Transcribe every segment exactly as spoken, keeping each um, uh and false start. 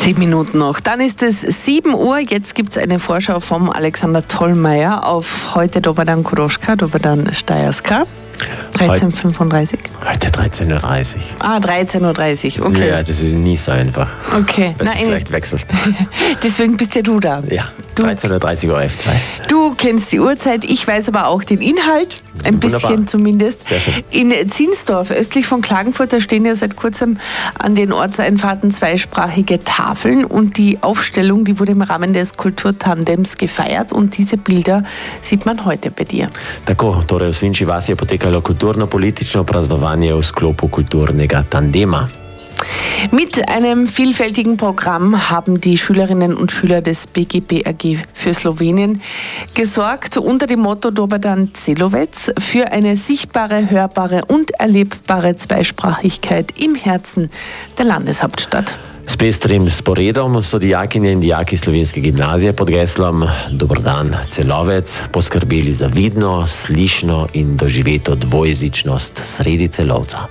Zehn Minuten noch. Dann ist es sieben Uhr. Jetzt gibt es eine Vorschau vom Alexander Tollmeier auf heute Dobadan Koroschka, Dobadan Steierska. dreizehn Uhr fünfunddreißig. Heute dreizehn Uhr dreißig. Ah, dreizehn Uhr dreißig, okay. Ja, das ist nie so einfach. Okay. Weil es Nein, vielleicht wechselt. Deswegen bist ja du da. Ja, Du- dreizehn Uhr dreißig O R F zwei. Du kennst die Uhrzeit, ich weiß aber auch den Inhalt, ein Wunderbar. bisschen zumindest. Sehr schön. In Zinsdorf, östlich von Klagenfurt, da stehen ja seit kurzem an den Ortseinfahrten zweisprachige Tafeln und die Aufstellung, die wurde im Rahmen des Kulturtandems gefeiert und diese Bilder sieht man heute bei dir. Tako, torej v Svinči vasi je potekalo kulturno-politično praznovanje v sklopu kulturnega tandema. Mit einem vielfältigen Programm haben die Schülerinnen und Schüler des B G B A G für Slowenien gesorgt unter dem Motto Dobadan Celovec für eine sichtbare, hörbare und erlebbare Zweisprachigkeit im Herzen der Landeshauptstadt. S pestrim sporedom so dijakinje in dijaki slovenske gimnazije pod geslom Dober dan Celovec poskrbeli za vidno, slišno in doživeto dvojezičnost sredi Celovca.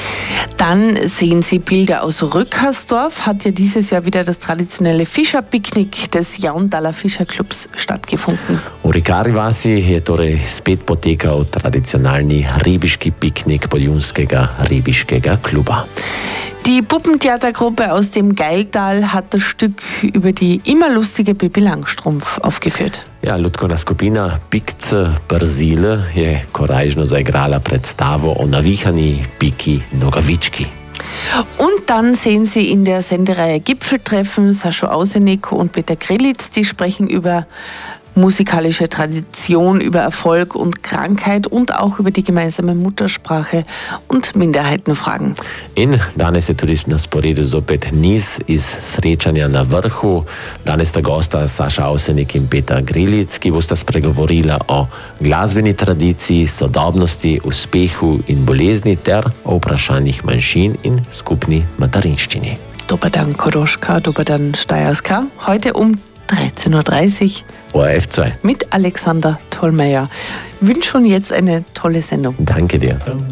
Dann sehen Sie Bilder aus Rückersdorf. Hat ja dieses Jahr wieder das traditionelle Fischerpicknick des Jaundaler Fischerclubs stattgefunden. V Rikari vasi je torej spet potekal tradicionalni ribiški piknik Podjunskega ribiškega kluba. Die Puppentheatergruppe aus dem Geiltal hat das Stück über die immer lustige Pippi Langstrumpf aufgeführt. Ja, lutkovna skupina Pikce Brzile je korajžno zaigrala predstavo o navihani Piki Nogavički. Und dann sehen Sie in der Sendereihe Gipfeltreffen Sascho Ausenik und Peter Grillitz, die sprechen über musikalische Tradition, über Erfolg und Krankheit und auch über die gemeinsame Muttersprache und Minderheitenfragen. In danes je tudi na sporedu zopet niz iz srečanja na vrhu. Danes sta gosta Saša Avsenik in Peter Grilic, ki bosta spregovorila o glasbeni tradiciji, sodobnosti, uspehu in bolezni ter o vprašanjih manjšin in skupni materinščini. Dobadan Koroschka, Dobadan Steierska, heute um dreizehn Uhr dreißig O R F zwei. mit Alexander Tollmeier. Ich wünsche schon jetzt eine tolle Sendung. Danke dir.